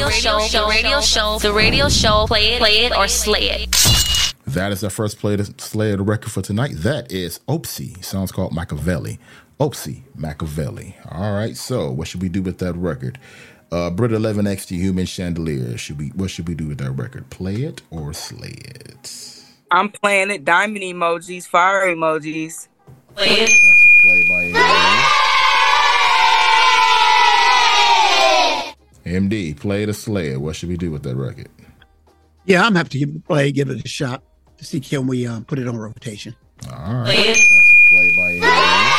radio show. Play it or slay it. That is our first play to slay the record for tonight. That is Opsy. Song's called Machiavelli. Opsy, Machiavelli. All right, so what should we do with that record? Brit 11X, the Human Chandelier. What should we do with that record? Play it or slay it? I'm playing it. Diamond emojis, fire emojis. Play it. That's a play by MD, play it or slay it. What should we do with that record? Yeah, I'm happy to give it a shot to see can we put it on rotation. All right. Play it. That's a play by MD.